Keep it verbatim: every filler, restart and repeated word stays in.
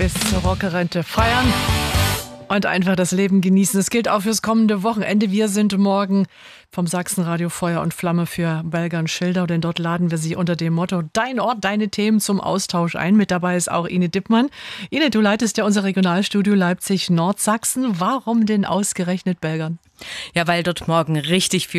bis zur Rockerente feiern und einfach das Leben genießen. Das gilt auch fürs kommende Wochenende. Wir sind morgen vom Sachsenradio Feuer und Flamme für Belgern-Schildau, denn dort laden wir Sie unter dem Motto Dein Ort, deine Themen zum Austausch ein. Mit dabei ist auch Ine Dippmann. Ine, du leitest ja unser Regionalstudio Leipzig-Nordsachsen. Warum denn ausgerechnet Belgern? Ja, weil dort morgen richtig viel